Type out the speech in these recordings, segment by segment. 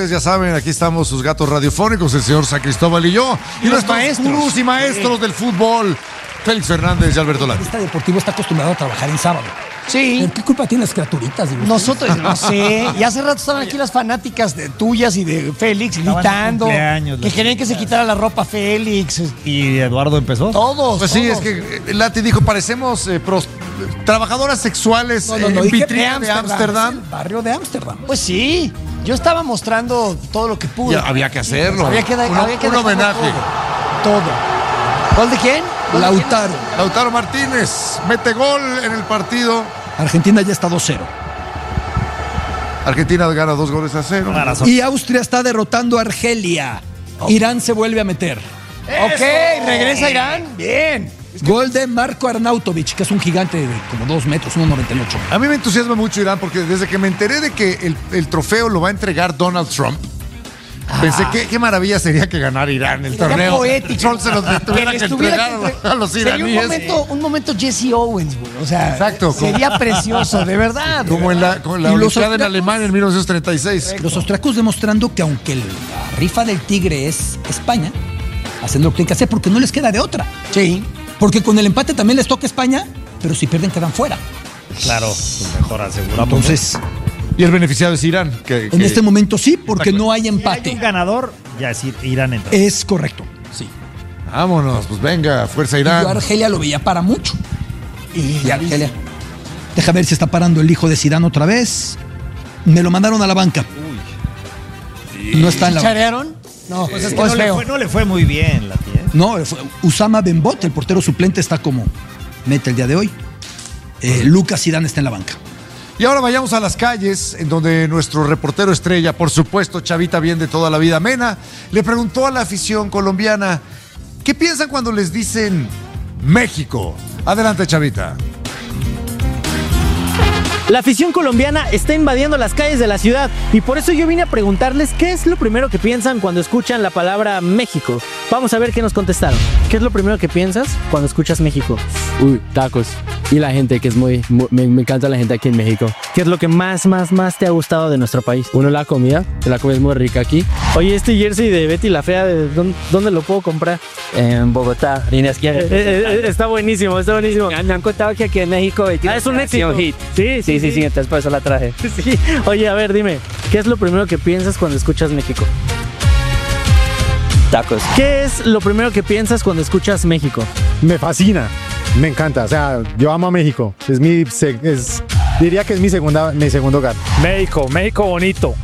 ustedes ya saben, aquí estamos sus gatos radiofónicos, el señor San Cristóbal y yo. Y los nuestros maestros. gurús y maestros del fútbol, Félix Fernández y Alberto Lara. Este deportivo está acostumbrado a trabajar en sábado. Sí. ¿Qué culpa tienen las criaturitas? Digo, Nosotros, no sé, y hace rato estaban aquí las fanáticas tuyas y de Félix gritando, que querían que se quitara la ropa Félix. ¿Y Eduardo empezó? Todos. Pues sí, es que Lati dijo, parecemos trabajadoras sexuales en dije vitrina de Ámsterdam. El barrio de Ámsterdam. Pues sí, yo estaba mostrando todo lo que pude. Ya, había que hacerlo. Había que un dejarlo homenaje. Todo. ¿Gol de quién? Lautaro. Lautaro Martínez mete gol en el partido. Argentina ya está 2-0. Argentina gana 2-0. Y Austria está derrotando a Argelia. Irán se vuelve a meter. Ok, regresa Irán. Bien. Gol de Marko Arnautovic, que es un gigante de como 2 metros, 1,98. A mí me entusiasma mucho Irán porque desde que me enteré de que el trofeo lo va a entregar Donald Trump, pensé qué maravilla sería que ganara Irán el torneo. Poético. Trump se los tuviera que entregar a los iraníes. Sería un momento Jesse Owens, güey. O sea, exacto. Sería precioso, de verdad. Como en la Olimpiada en Alemania en 1936. Los austriacos demostrando que aunque la rifa del tigre es España, haciendo lo que tienen que hacer porque no les queda de otra. Sí. Porque con el empate también les toca España, pero si pierden quedan fuera. Claro, pues mejor aseguramos. Entonces, y el beneficiado es Irán. En este momento sí, porque no hay empate. Si hay un ganador, ya es Irán entra. Es correcto, sí. Vámonos, pues venga, fuerza Irán. Yo a Argelia lo veía para mucho. Y Argelia. Deja ver si está parando el hijo de Zidane otra vez. Me lo mandaron a la banca. Uy. No está en la banca. ¿Charearon? No, pues es que no le fue muy bien la tía. No, Usama Benbot, el portero suplente, está como mete el día de hoy. Lucas Zidane está en la banca. Y ahora vayamos a las calles, en donde nuestro reportero estrella, por supuesto, Chavita bien de toda la vida, Mena, le preguntó a la afición colombiana, ¿qué piensan cuando les dicen México? Adelante, Chavita. La afición colombiana está invadiendo las calles de la ciudad y por eso yo vine a preguntarles qué es lo primero que piensan cuando escuchan la palabra México. Vamos a ver qué nos contestaron. ¿Qué es lo primero que piensas cuando escuchas México? Uy, tacos. Y la gente que es me encanta la gente aquí en México. ¿Qué es lo que más te ha gustado de nuestro país? Uno, la comida es muy rica aquí. Oye, este jersey de Betty la Fea, ¿dónde lo puedo comprar? En Bogotá, líneas que está buenísimo, está buenísimo. Me han contado que aquí en México es un éxito. Hit. Sí, entonces por eso la traje. Sí. Oye, a ver, dime, ¿qué es lo primero que piensas cuando escuchas México? Tacos. ¿Qué es lo primero que piensas cuando escuchas México? Me fascina, me encanta, o sea, yo amo a México, diría que es mi segundo hogar. México bonito,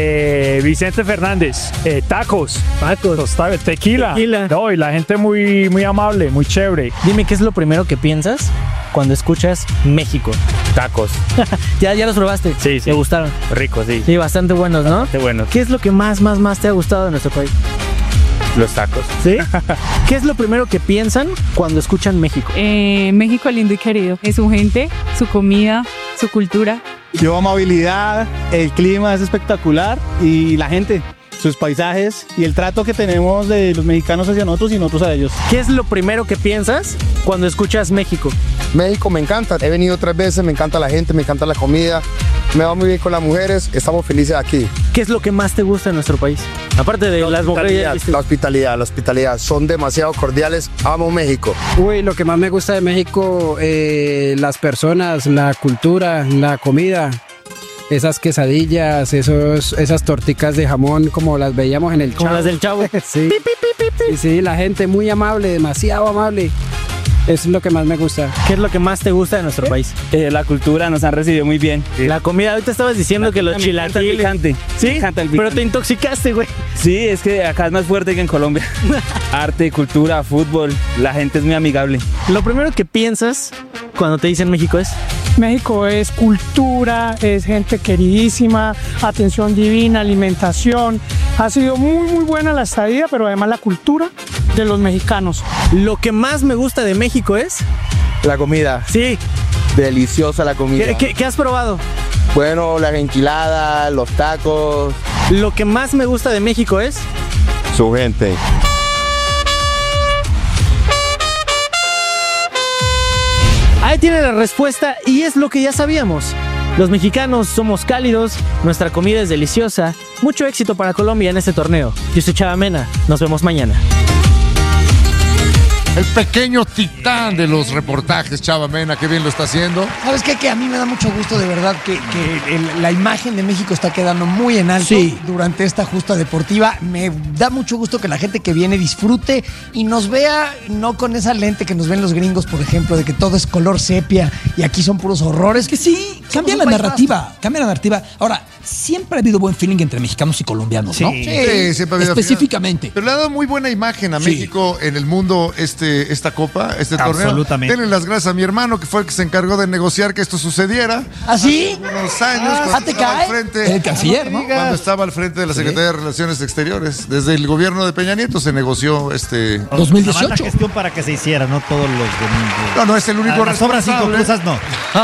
Vicente Fernández, tacos, tequila. No, y la gente muy, muy amable, muy chévere. Dime, ¿qué es lo primero que piensas cuando escuchas México? Tacos. ¿Ya los probaste? Sí. ¿Te gustaron? Ricos, sí. Sí, bastante buenos, ¿no? Bastante buenos. ¿Qué es lo que más te ha gustado de nuestro país? Los tacos. ¿Sí? ¿Qué es lo primero que piensan cuando escuchan México? México lindo y querido. Es su gente, su comida, su cultura. Yo amabilidad, el clima es espectacular y la gente, sus paisajes y el trato que tenemos de los mexicanos hacia nosotros y nosotros a ellos. ¿Qué es lo primero que piensas cuando escuchas México? México me encanta, he venido 3 veces, me encanta la gente, me encanta la comida, me va muy bien con las mujeres, estamos felices aquí. ¿Qué es lo que más te gusta de nuestro país? Aparte de las mujeres. La hospitalidad, son demasiado cordiales, amo México. Uy, lo que más me gusta de México, las personas, la cultura, la comida. Esas quesadillas, esas torticas de jamón como las veíamos en el Chavo. Como las del Chavo. Sí. Sí, la gente muy amable, demasiado amable. Eso es lo que más me gusta. ¿Qué es lo que más te gusta de nuestro país? La cultura, nos han recibido muy bien. La comida, ahorita estabas diciendo que los chilaquiles. ¿Sí? Pero te intoxicaste, güey. Sí, es que acá es más fuerte que en Colombia. Arte, cultura, fútbol, la gente es muy amigable. Lo primero que piensas cuando te dicen México es... México es cultura, es gente queridísima, atención divina, alimentación. Ha sido muy, muy buena la estadía, pero además la cultura de los mexicanos. Lo que más me gusta de México es... La comida. Sí. Deliciosa la comida. ¿Qué has probado? Bueno, las enchiladas, los tacos. Lo que más me gusta de México es... Su gente. Ahí tiene la respuesta y es lo que ya sabíamos. Los mexicanos somos cálidos, nuestra comida es deliciosa. Mucho éxito para Colombia en este torneo. Yo soy Chava Mena, nos vemos mañana. El pequeño titán de los reportajes, Chava Mena, qué bien lo está haciendo. ¿Sabes qué? Que a mí me da mucho gusto, de verdad, que la imagen de México está quedando muy en alto durante esta justa deportiva. Me da mucho gusto que la gente que viene disfrute y nos vea, no con esa lente que nos ven los gringos, por ejemplo, de que todo es color sepia y aquí son puros horrores. Que sí, cambia la narrativa. Ahora, siempre ha habido buen feeling entre mexicanos y colombianos, ¿no? Sí, siempre ha habido. Específicamente. Pero le ha dado muy buena imagen a México en el mundo esta copa, este torneo. Absolutamente. Denle las gracias a mi hermano, que fue el que se encargó de negociar que esto sucediera. ¿Ah, sí? Unos años, cuando estaba al frente. El canciller, ¿no? Cuando estaba al frente de la Secretaría de Relaciones Exteriores. Desde el gobierno de Peña Nieto se negoció 2018. La gestión para que se hiciera, no todos los domingos. No es el único Las obras inconclusas no.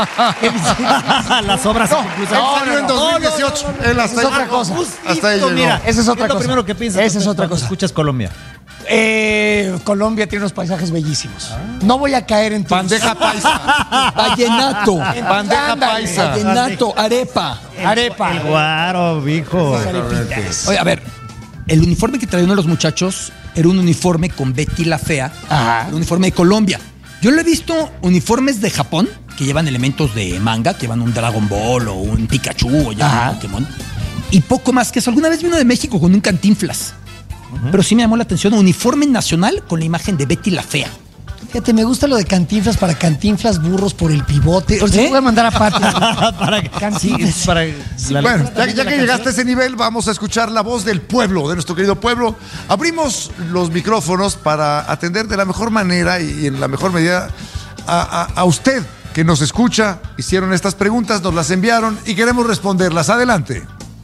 Las obras inconclusas. No, en 2018. Esa es otra cosa. Hasta ahí llegó. Mira, esa es otra lo cosa. primero que piensas. Esa es otra cosa. Escuchas Colombia. Colombia tiene unos paisajes bellísimos. No voy a caer en tu bandeja paisa. Vallenato. Bandeja paisa. Vallenato, arepa. El guaro, mijo. Oye, a ver, el uniforme que traían los muchachos era un uniforme con Betty la Fea. Un uniforme de Colombia. Yo lo he visto uniformes de Japón que llevan elementos de manga, que llevan un Dragon Ball o un Pikachu o ya un Pokémon. Y poco más que eso. Alguna vez vino de México con un Cantinflas. Pero sí me llamó la atención, uniforme nacional con la imagen de Betty la Fea. Fíjate, me gusta lo de Cantinflas para Cantinflas burros por el pivote. O sea, voy a mandar a Pati. Cantinflas. Bueno, ya que llegaste a ese nivel, vamos a escuchar la voz del pueblo, de nuestro querido pueblo. Abrimos los micrófonos para atender de la mejor manera y en la mejor medida a usted que nos escucha. Hicieron estas preguntas, nos las enviaron y queremos responderlas. Adelante.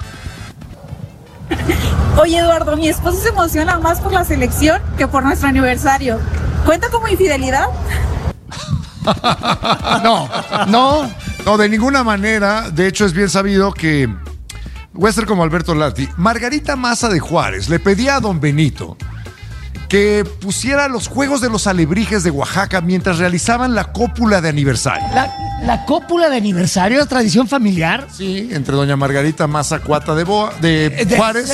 Oye, Eduardo, mi esposo se emociona más por la selección que por nuestro aniversario. ¿Cuenta como infidelidad? No, de ninguna manera. De hecho, es bien sabido que voy a ser como Alberto Lati. Margarita Maza de Juárez le pedía a don Benito que pusiera los Juegos de los Alebrijes de Oaxaca mientras realizaban la cópula de aniversario. ¿La cópula de aniversario, tradición familiar? Sí, entre doña Margarita Maza Cuata de Juárez.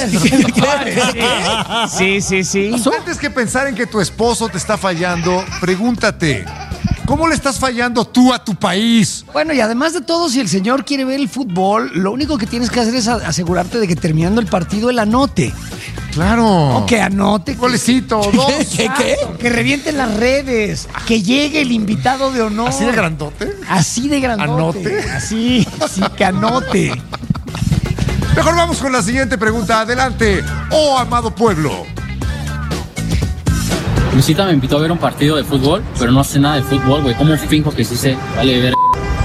Sí. Antes que pensar en que tu esposo te está fallando, pregúntate, ¿cómo le estás fallando tú a tu país? Bueno, y además de todo, si el señor quiere ver el fútbol, lo único que tienes que hacer es asegurarte de que terminando el partido él anote. Claro. O que anote. Golecito, dos. ¿Qué? Que revienten las redes. Que llegue el invitado de honor. ¿Así de grandote? Así de grandote. ¿Anote? Así que anote. Mejor vamos con la siguiente pregunta. Adelante. Oh, amado pueblo. Luisita me invitó a ver un partido de fútbol, pero no hace nada de fútbol, güey. ¿Cómo finjo que sí sé? Vale, ver.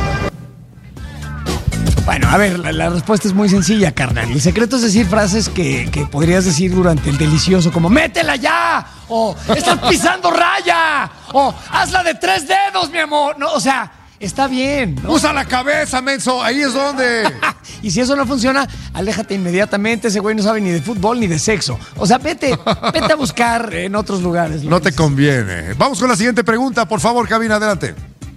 Bueno, a ver, la respuesta es muy sencilla, carnal. El secreto es decir frases que podrías decir durante el delicioso, como ¡métela ya! O ¡estás pisando raya! O ¡hazla de 3 dedos, mi amor! No, o sea, está bien, ¿no? Usa la cabeza, menso, ahí es donde. Y si eso no funciona, aléjate inmediatamente. Ese güey no sabe ni de fútbol ni de sexo. O sea, vete a buscar en otros lugares. No te conviene. Vamos con la siguiente pregunta, por favor, cabina, adelante.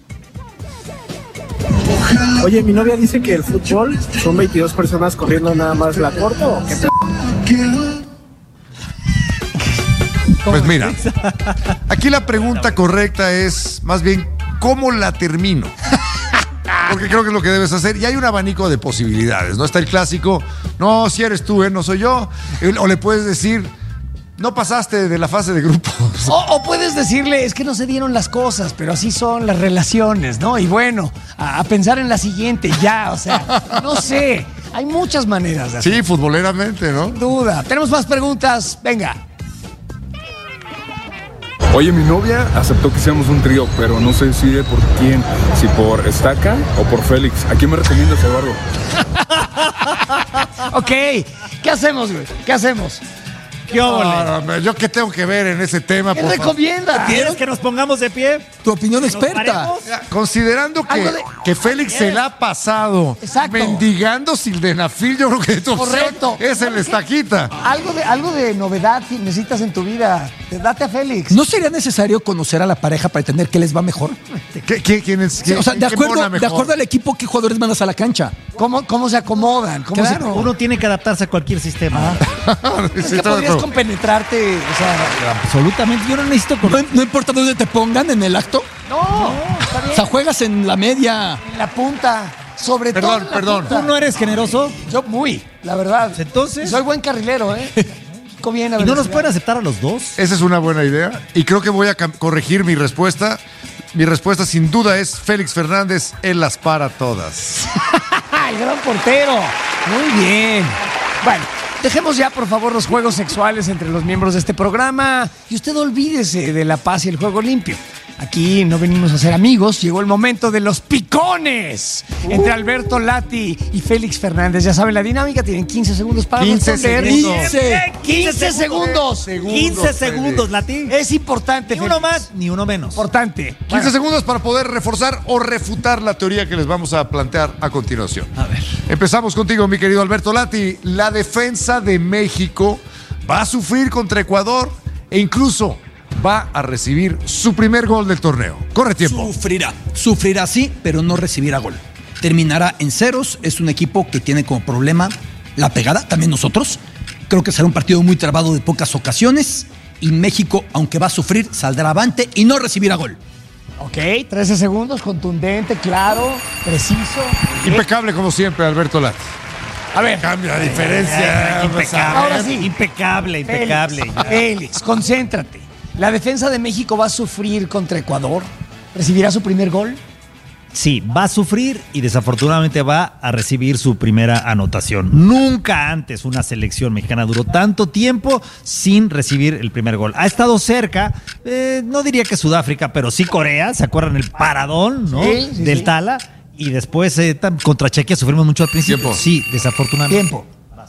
Oye, mi novia dice que el fútbol son 22 personas corriendo nada más la corta, ¿o qué? Pues mira, aquí la pregunta correcta es más bien ¿cómo la termino? Porque creo que es lo que debes hacer. Y hay un abanico de posibilidades, ¿no? Está el clásico, no, si eres tú, no soy yo. O le puedes decir, no pasaste de la fase de grupos. O puedes decirle, es que no se dieron las cosas, pero así son las relaciones, ¿no? Y bueno, a pensar en la siguiente ya, o sea, no sé. Hay muchas maneras de hacerlo. Sí, futboleramente, ¿no? Sin duda. Tenemos más preguntas. Venga. Oye, mi novia aceptó que hiciéramos un trío, pero no se decide por quién, si por Estaca o por Félix. ¿A quién me recomiendas, Eduardo? Ok, ¿qué hacemos, güey? ¿Qué hacemos? No, ¿yo qué tengo que ver en ese tema? ¿Qué recomienda? ¿Quieres que nos pongamos de pie? Tu opinión experta. Considerando que Félix se la ha pasado mendigando sildenafil, yo creo que tu opción es el Estaquita. Algo de novedad si necesitas en tu vida, date a Félix. ¿No sería necesario conocer a la pareja para entender qué les va mejor? ¿Quién es? Sí, o sea, de acuerdo al equipo, ¿qué jugadores mandas a la cancha? ¿Cómo se acomodan? Uno tiene que adaptarse a cualquier sistema. Es que podrías compenetrarte, o sea... Absolutamente, yo no necesito... No importa dónde te pongan en el acto. No, está bien. O sea, juegas en la media. En la punta. Sobre todo en la punta. ¿Tú no eres generoso? Yo muy, la verdad. Entonces... Soy buen carrilero, ¿eh? Bien, ¿Y no nos pueden aceptar a los dos? Esa es una buena idea. Y creo que voy a corregir mi respuesta. Mi respuesta sin duda es Félix Fernández, él las para todas. El gran portero. Muy bien. Bueno, dejemos ya por favor los juegos sexuales entre los miembros de este programa y usted olvídese de la paz y el juego limpio. Aquí no venimos a ser amigos, llegó el momento de los picones entre Alberto Lati y Félix Fernández. Ya saben la dinámica, tienen 15 segundos para 15 responder. segundos. 15 segundos. 15 segundos, Lati. Es importante, Ni uno Félix. más, ni uno menos. Importante. 15 segundos para poder reforzar o refutar la teoría que les vamos a plantear a continuación. A ver. Empezamos contigo, mi querido Alberto Lati. La defensa de México va a sufrir contra Ecuador e incluso va a recibir su primer gol del torneo. Corre tiempo. Sufrirá sí, pero no recibirá gol. Terminará en ceros. Es un equipo que tiene como problema la pegada, también nosotros. Creo que será un partido muy trabado de pocas ocasiones. Y México, aunque va a sufrir, saldrá avante y no recibirá gol. Ok, 13 segundos, contundente, claro, preciso. Impecable como siempre, Alberto Lati. A ver. Cambia diferencia. Impecable. Ahora sí. Impecable. Félix, concéntrate. ¿La defensa de México va a sufrir contra Ecuador? ¿Recibirá su primer gol? Sí, va a sufrir y desafortunadamente va a recibir su primera anotación. Nunca antes una selección mexicana duró tanto tiempo sin recibir el primer gol. Ha estado cerca, no diría que Sudáfrica, pero sí Corea. ¿Se acuerdan el paradón, no? Sí, del Tala. Y después contra Chequia sufrimos mucho al principio. Tiempo. Sí, desafortunadamente. Tiempo.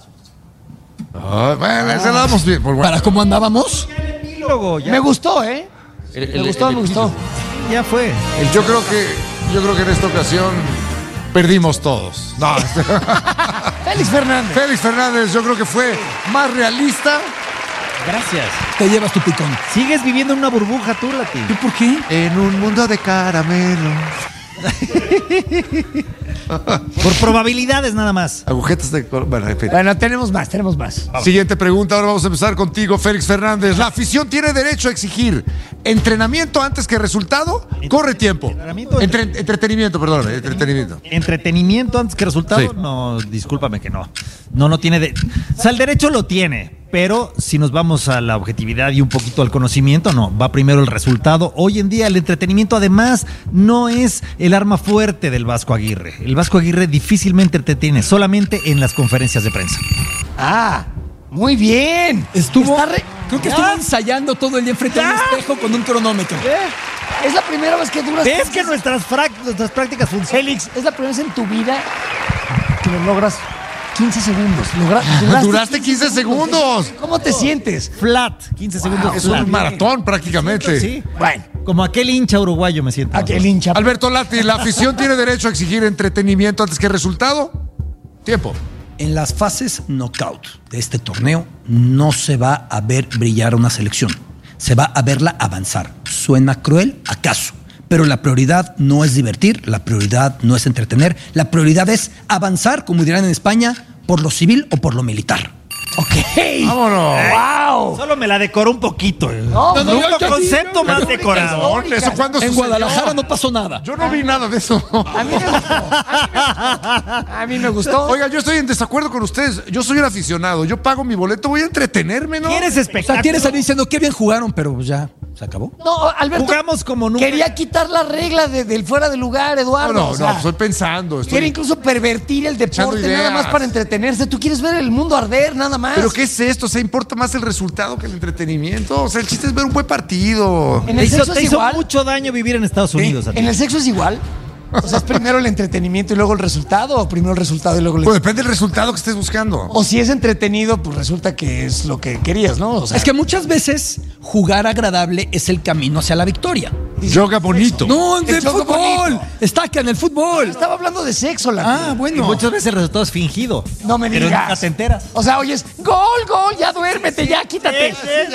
Bueno, se la damos bien. Por bueno. ¿Para cómo andábamos? Me gustó, ¿eh? Me gustó. Ya fue. Yo creo que en esta ocasión perdimos todos. No. Félix Fernández. Félix Fernández, yo creo que fue más realista. Gracias. Te llevas tu picón. Sigues viviendo en una burbuja tú, Lati. ¿Y por qué? En un mundo de caramelo. Por probabilidades nada más. Agujetas de color. Bueno, en fin. Bueno, tenemos más. Siguiente pregunta, ahora vamos a empezar contigo, Félix Fernández. ¿La afición tiene derecho a exigir entrenamiento antes que resultado? Corre tiempo. Entretenimiento, perdón. ¿Entretenimiento antes que resultado? Sí. No, discúlpame que no. No tiene... O sea, el derecho lo tiene, pero si nos vamos a la objetividad y un poquito al conocimiento, no. Va primero el resultado. Hoy en día el entretenimiento además no es el arma fuerte del Vasco Aguirre. El Vasco Aguirre difícilmente entretiene, solamente en las conferencias de prensa. Ah, muy bien. Creo que estuvo ensayando todo el día frente a un espejo con un cronómetro. Es la primera vez que duras... ¿Ves que nuestras prácticas funcionan? Félix, es la primera vez en tu vida que lo logras 15 segundos. Duraste 15 segundos. ¿Cómo te sientes? Flat, 15 segundos. Es flat. un maratón prácticamente. Sí. Bueno. Como aquel hincha uruguayo me siento. Aquel hincha. Alberto Lati, ¿la afición tiene derecho a exigir entretenimiento antes que resultado? Tiempo. En las fases knockout de este torneo no se va a ver brillar una selección. Se va a verla avanzar. ¿Suena cruel? ¿Acaso? Pero la prioridad no es divertir, la prioridad no es entretener, la prioridad es avanzar, como dirán en España, por lo civil o por lo militar. Ok. Vámonos. Wow. Solo me la decoró un poquito. No, Nunca concepto más decorado. ¿Eso cuándo En sucedió? Guadalajara no pasó nada. Yo no vi nada de eso. A mí me gustó. A mí me gustó. Oiga, yo estoy en desacuerdo con ustedes. Yo soy un aficionado. Yo pago mi boleto, voy a entretenerme, ¿no? ¿Quieres O sea, espectáculo? quieres salir diciendo qué bien jugaron, pero ya se acabó. No, Alberto. Jugamos como nunca. Quería quitar la regla del fuera de lugar, Eduardo. No, o sea, estoy pensando. quiere incluso pervertir el echando deporte nada más ideas. para entretenerse. Tú quieres ver el mundo arder, nada más. ¿Pero qué es esto? O sea, ¿importa más el resultado que el entretenimiento? O sea, el chiste es ver un buen partido. En el sexo Te es hizo igual. mucho daño vivir en Estados Unidos. a ti. En el sexo es igual. O sea, es primero el entretenimiento y luego el resultado, o primero el resultado y luego el... Pues depende del resultado que estés buscando. O si es entretenido, pues resulta que es lo que querías, ¿no? O sea, Es que muchas veces jugar agradable es el camino hacia la victoria. dice. Yoga bonito. No, en el yoga fútbol. bonito. Estaca en el fútbol. Estaba hablando de sexo, la bueno. Y muchas veces el resultado es fingido. No me pero digas. nunca te enteras. O sea, oyes, gol, ya duérmete, ya quítate.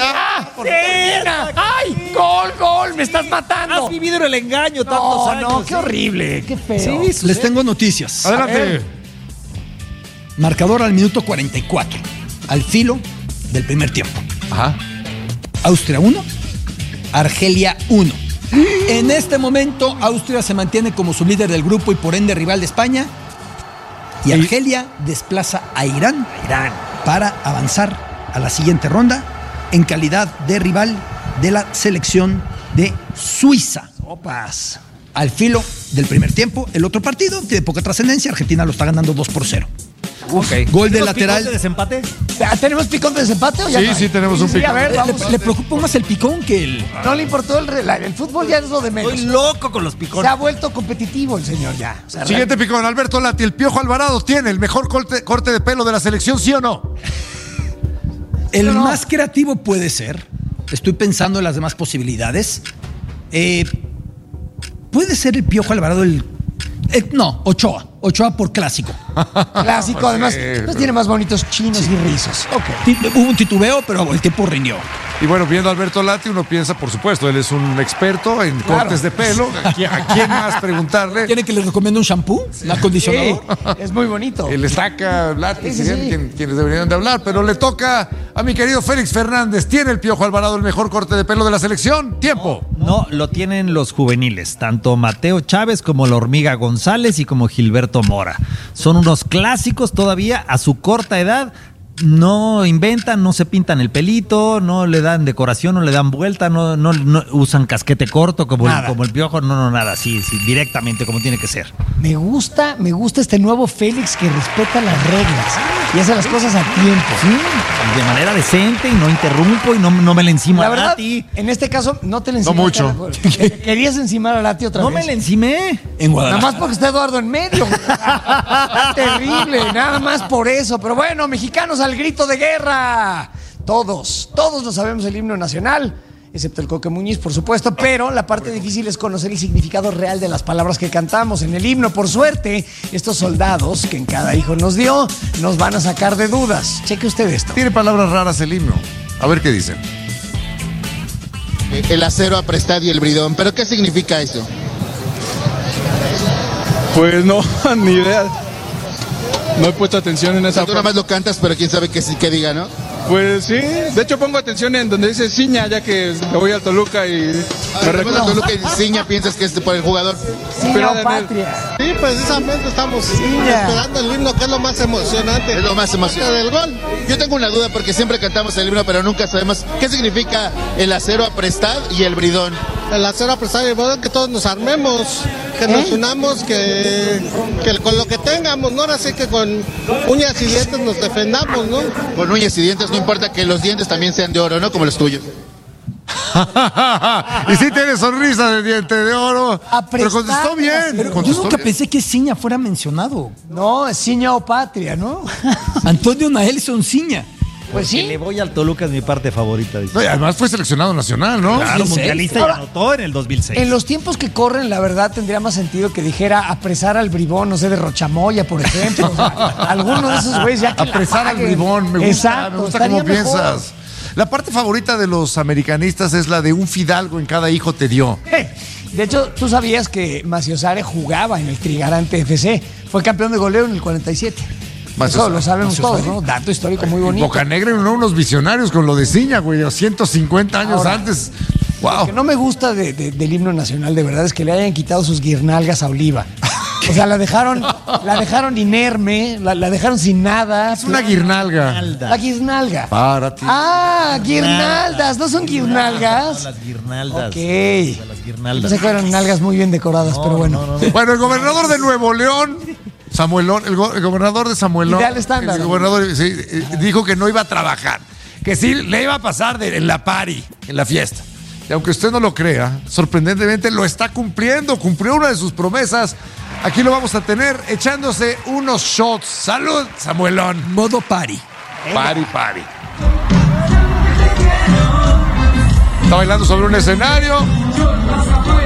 ¡Ay! Gol, me estás matando. Has vivido el engaño tantos años. No, qué horrible, qué feo. Sí, les tengo noticias. Adelante. Marcador al minuto 44. Al filo del primer tiempo. Ajá. Austria 1, Argelia 1. En este momento, Austria se mantiene como sublíder del grupo y por ende rival de España. Y Argelia desplaza a Irán para avanzar a la siguiente ronda en calidad de rival de la selección de Suiza. Opas. Al filo del primer tiempo, el otro partido tiene poca trascendencia. Argentina lo está ganando 2-0. Gol de lateral. ¿De desempate? ¿Tenemos picón de desempate o ya? Sí, tenemos un picón. A ver, vamos. Le preocupa más el picón que el... No le importó el fútbol, ya es lo de menos. Estoy loco con los picones. Se ha vuelto competitivo el señor ya. O sea, Siguiente picón, Alberto Lati. ¿El Piojo Alvarado tiene el mejor corte de pelo de la selección, sí o no? El más creativo puede ser. Estoy pensando en las demás posibilidades. Puede ser el Piojo Alvarado no, Ochoa. Ochoa por clásico. Clásico, además. Pues tiene más bonitos chinos y rizos. Hubo un titubeo, pero el tiempo rindió. Y bueno, viendo a Alberto Lati, uno piensa, por supuesto, él es un experto en cortes de pelo. ¿A quién más preguntarle? ¿Quiere que le recomiende un shampoo? ¿Un acondicionador? Sí, es muy bonito. El Estaca, Lati, serían quienes deberían de hablar, pero le toca a mi querido Félix Fernández. ¿Tiene el Piojo Alvarado el mejor corte de pelo de la selección? ¡Tiempo! No, lo tienen los juveniles, tanto Mateo Chávez como la Hormiga González y como Gilberto Mora. Son unos clásicos todavía a su corta edad. No inventan, no se pintan el pelito, no le dan decoración, no le dan vuelta, no usan casquete corto como el Piojo, nada, sí, directamente como tiene que ser. Me gusta este nuevo Félix que respeta las reglas y hace las cosas a tiempo. Sí, de manera decente y no interrumpo y no me le encimo la verdad, a Lati. En este caso no te le encimaste. No mucho. Querías encimar a Lati otra vez. No me le encimé. En Guadalajara. Nada más porque está Eduardo en medio. Está terrible, nada más por eso. Pero bueno, mexicanos al grito de guerra. Todos nos sabemos el himno nacional, excepto el Coque Muñiz, por supuesto, pero la parte difícil es conocer el significado real de las palabras que cantamos en el himno. Por suerte, estos soldados que en cada hijo nos dio, nos van a sacar de dudas. Cheque usted esto. Tiene palabras raras el himno. A ver qué dicen. El acero aprestado y el bridón. ¿Pero qué significa eso? Pues no, ni idea. No he puesto atención en esa Tú nada más lo cantas, pero quién sabe qué diga, ¿no? Pues sí, de hecho pongo atención en donde dice ciña, ya que me voy al Toluca y... me recuerdo. Toluca y ciña, piensas que es por el jugador. Ciña o patria. Sí, precisamente estamos esperando el himno, que es lo más emocionante. Es lo más emocionante del gol. Yo tengo una duda porque siempre cantamos el himno, pero nunca sabemos qué significa el acero aprestado y el bridón. El acero aprestado y el bridón, que todos nos armemos, que nos unamos, que con lo que tengamos, ¿no? Ahora sí que con uñas y dientes nos defendamos, ¿no? Con uñas y dientes, no importa que los dientes también sean de oro, ¿no? Como los tuyos. Y sí tiene sonrisa de diente de oro. Pero contestó bien. Pero yo nunca pensé que Ciña fuera mencionado. No, es Ciña o patria, ¿no? Antonio Naelson Ciña. Pues sí. Que le voy al Toluca es mi parte favorita. Dice. No, y además fue seleccionado nacional, ¿no? Claro, mundialista y anotó en el 2006. En los tiempos que corren, la verdad, tendría más sentido que dijera apresar al bribón, no sé, de Rochamoya, por ejemplo. O sea, alguno de esos güeyes ya que apresar al bribón, me gusta cómo piensas. La parte favorita de los americanistas es la de un fidalgo en cada hijo te dio. De hecho, tú sabías que Maciosare jugaba en el Trigarante FC. Fue campeón de goleo en el 47. Eso lo sabemos todos, ¿no? Dato histórico muy bonito. Bocanegra, unos visionarios con lo de Ciña, güey, 150 años antes. Wow. Lo que no me gusta del himno nacional, de verdad, es que le hayan quitado sus guirnalgas a Oliva. O sea, la dejaron inerme, la dejaron sin nada. Es una guirnalga. La guirnalga. Para ti. Ah, guirnaldas, ¿no son guirnalgas? No, las guirnaldas. Ok. Las guirnaldas. Pensé que eran nalgas muy bien decoradas, pero bueno. No. Bueno, el gobernador de Nuevo León, Samuelón, el gobernador de Samuelón. Ideal estándar. El gobernador dijo que no iba a trabajar, que sí le iba a pasar en la party, en la fiesta. Y aunque usted no lo crea, sorprendentemente lo está cumpliendo, cumplió una de sus promesas. Aquí lo vamos a tener echándose unos shots. ¡Salud, Samuelón! Modo party. Party. Está bailando sobre un escenario.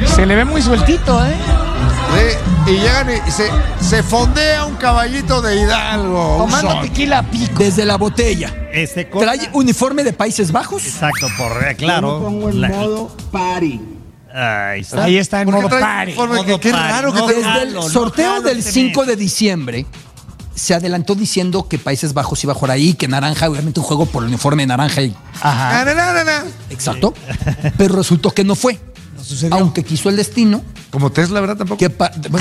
Se le ve muy sueltito, ¿eh? Y llegan y se fondea un caballito de Hidalgo. Tomando tequila a pico. Desde la botella. Trae uniforme de Países Bajos. Exacto, claro. Yo me pongo en modo party. Ahí está en modo party. Qué raro que desde el sorteo del 5 de diciembre se adelantó diciendo que Países Bajos iba a jugar ahí, que naranja, obviamente un juego por el uniforme naranja. Ajá. Exacto. Pero resultó que no fue. No sucedió. Aunque quiso el destino. Como Tesla, ¿verdad? Tampoco. Pero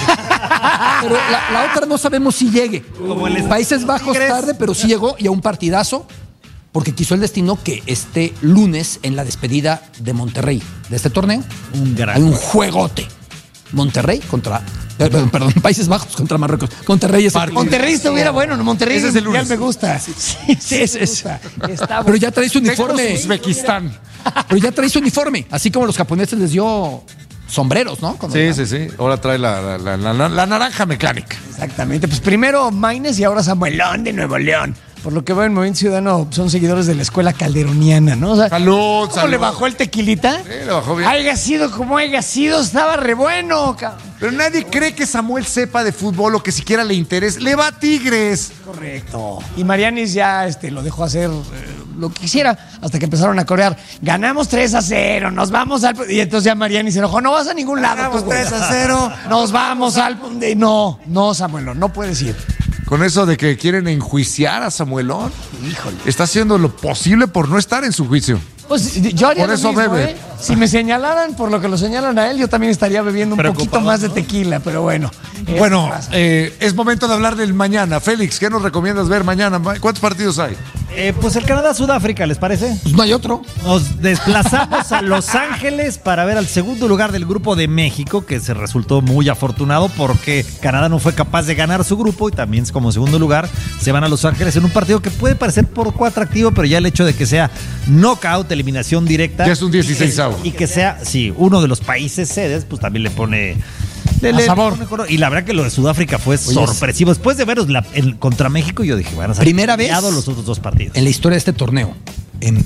la otra no sabemos si llegue. Países Bajos tarde, pero sí llegó y a un partidazo. Porque quiso el destino que este lunes, en la despedida de Monterrey, de este torneo, hay un juegote. Monterrey contra... Perdón, Países Bajos contra Marruecos. Monterrey es el... Monterrey estuviera bueno, ¿no? Monterrey ese es el lunes. Me gusta. Sí, está pero ya trae su uniforme. Uzbekistán. Pero ya trae su uniforme. Así como los japoneses les dio sombreros, ¿no? Sí. Ahora trae la naranja mecánica. Exactamente. Pues primero Maines y ahora Samuelón de Nuevo León. Por lo que veo en Movimiento Ciudadano son seguidores de la escuela calderoniana, ¿no? O sea, salud. ¿Cómo le bajó el tequilita? Sí, le bajó bien. Haya sido como haya sido, estaba re bueno. Pero nadie cree que Samuel sepa de fútbol o que siquiera le interese. Le va a Tigres. Correcto. Y Marianis ya lo dejó hacer lo que quisiera hasta que empezaron a corear. Ganamos 3-0, nos vamos al... Y entonces ya Marianis se enojó. No vas a ningún lado. Ganamos 3-0. Nos vamos al... No, Samuel, no puedes ir. Con eso de que quieren enjuiciar a Samuelón. Híjole. Está haciendo lo posible por no estar en su juicio. Pues yo haría por eso lo mismo, bebe. Si me señalaran por lo que lo señalan a él, yo también estaría bebiendo un poquito más de tequila, pero bueno. Bueno, es momento de hablar del mañana. Félix, ¿qué nos recomiendas ver mañana? ¿Cuántos partidos hay? Pues el Canadá-Sudáfrica, ¿les parece? Pues no hay otro. Nos desplazamos a Los Ángeles para ver al segundo lugar del grupo de México, que se resultó muy afortunado porque Canadá no fue capaz de ganar su grupo y también como segundo lugar se van a Los Ángeles en un partido que puede parecer poco atractivo, pero ya el hecho de que sea knockout, eliminación directa. Ya es un 16avo. Y que sea, uno de los países sedes, pues también le pone... sabor. Y la verdad que lo de Sudáfrica fue sorpresivo. Después de veros contra México, yo dije, van a ser primera vez los otros dos partidos. En la historia de este torneo, en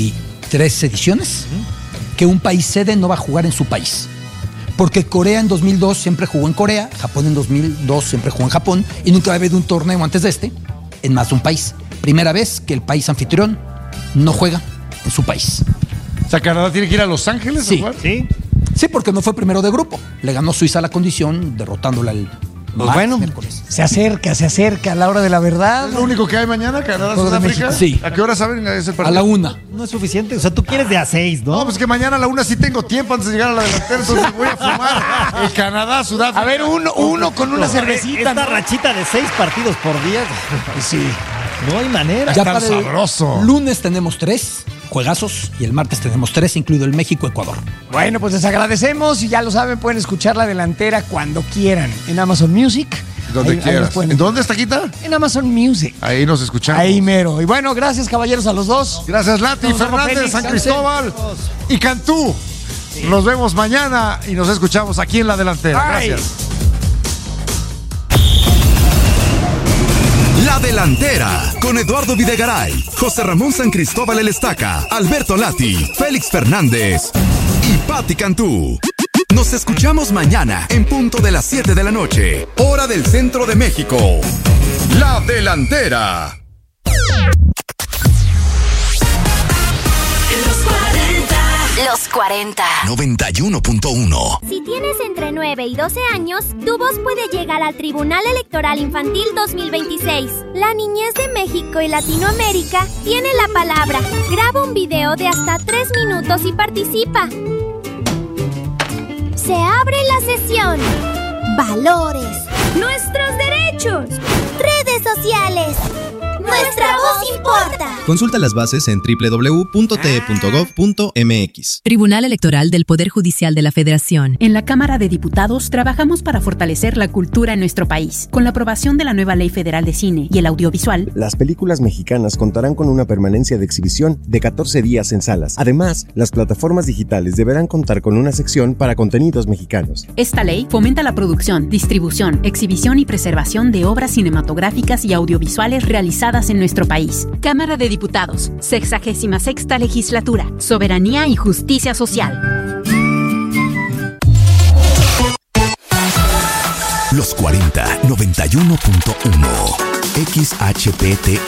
23 ediciones, que un país sede no va a jugar en su país. Porque Corea en 2002 siempre jugó en Corea, Japón en 2002 siempre jugó en Japón, y nunca había habido un torneo antes de este en más de un país. Primera vez que el país anfitrión no juega en su país. O sea, Canadá tiene que ir a Los Ángeles a jugar. Sí, porque no fue primero de grupo. Le ganó Suiza la condición, derrotándola el miércoles. Se acerca a la hora de la verdad. ¿Es lo único que hay mañana, Canadá-Sudáfrica? Sí. ¿A qué hora saben ese partido? A la 1. No es suficiente. O sea, tú quieres de a 6, ¿no? No, pues que mañana a la 1 sí tengo tiempo antes de llegar a la delantera, entonces voy a fumar el Canadá-Sudáfrica. A ver, uno con una cervecita. Esta rachita de 6 partidos por día. Sí. No hay manera. Ya está sabroso. Lunes tenemos 3 juegazos y el martes tenemos 3, incluido el México-Ecuador. Bueno, pues les agradecemos y ya lo saben, pueden escuchar La Delantera cuando quieran en Amazon Music. Donde quieras. ¿En dónde está Quita? En Amazon Music. Ahí nos escuchamos. Ahí mero. Y bueno, gracias caballeros a los dos. Gracias Lati, Fernández, San Cristóbal y Cantú. Sí. Nos vemos mañana y nos escuchamos aquí en La Delantera. Gracias. La Delantera, con Eduardo Videgaray, José Ramón San Cristóbal El Estaca, Alberto Lati, Félix Fernández y Pati Cantú. Nos escuchamos mañana en punto de las 7 de la noche, hora del centro de México. La Delantera. Los 40. 91.1. Si tienes entre 9 y 12 años, tu voz puede llegar al Tribunal Electoral Infantil 2026. La niñez de México y Latinoamérica tiene la palabra. Graba un video de hasta 3 minutos y participa. Se abre la sesión. Valores. Nuestros derechos. Redes sociales. Nuestra voz importa. Consulta las bases en www.te.gov.mx. Tribunal Electoral del Poder Judicial de la Federación. En la Cámara de Diputados trabajamos para fortalecer la cultura en nuestro país. Con la aprobación de la nueva Ley Federal de Cine y el Audiovisual, las películas mexicanas contarán con una permanencia de exhibición de 14 días en salas. Además, las plataformas digitales deberán contar con una sección para contenidos mexicanos. Esta ley fomenta la producción, distribución, exhibición y preservación de obras cinematográficas y audiovisuales realizadas en nuestro país. Cámara de Diputados, 66ª Legislatura, Soberanía y Justicia Social. Los 40 91.1 XHPTR